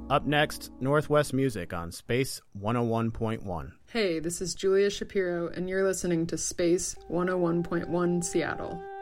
Up next, Northwest Music on Space 101.1. Hey, this is Julia Shapiro, and you're listening to Space 101.1 Seattle.